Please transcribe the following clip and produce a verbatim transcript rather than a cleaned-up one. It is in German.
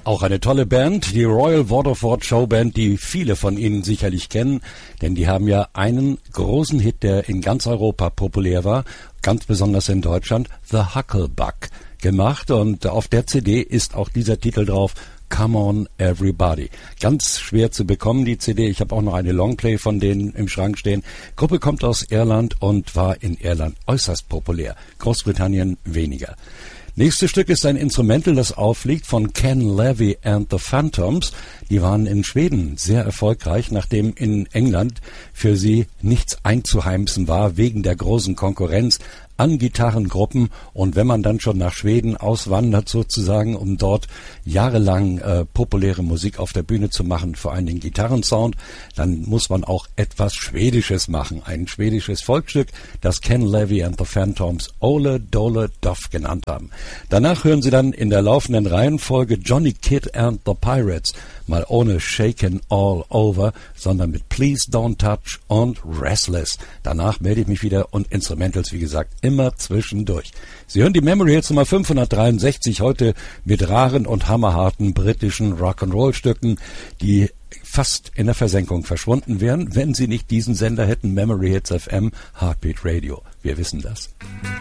Auch eine tolle Band, die Royal Waterford Showband, die viele von Ihnen sicherlich kennen, denn die haben ja einen großen Hit, der in ganz Europa populär war, ganz besonders in Deutschland, The Hucklebuck, gemacht, und auf der C D ist auch dieser Titel drauf, Come on Everybody. Ganz schwer zu bekommen, die C D. Ich habe auch noch eine Longplay von denen im Schrank stehen. Gruppe kommt aus Irland und war in Irland äußerst populär. Großbritannien weniger. Nächstes Stück ist ein Instrumental, das aufliegt, von Ken Levy and the Phantoms. Die waren in Schweden sehr erfolgreich, nachdem in England für sie nichts einzuheimsen war, wegen der großen Konkurrenz an Gitarrengruppen. Und wenn man dann schon nach Schweden auswandert sozusagen, um dort jahrelang äh, populäre Musik auf der Bühne zu machen, vor allem den Gitarrensound, dann muss man auch etwas Schwedisches machen. Ein schwedisches Volksstück, das Ken Levy and the Phantoms Ole Dole Doff genannt haben. Danach hören Sie dann in der laufenden Reihenfolge Johnny Kidd and the Pirates, mal ohne Shaken All Over, sondern mit Please Don't Touch und Restless. Danach melde ich mich wieder und Instrumentals, wie gesagt, immer zwischendurch. Sie hören die Memory Hits Nummer fünfhundertdreiundsechzig, heute mit raren und hammerharten britischen Rock'n'Roll-Stücken, die fast in der Versenkung verschwunden wären, wenn sie nicht diesen Sender hätten, Memory Hits F M, Heartbeat Radio. Wir wissen das.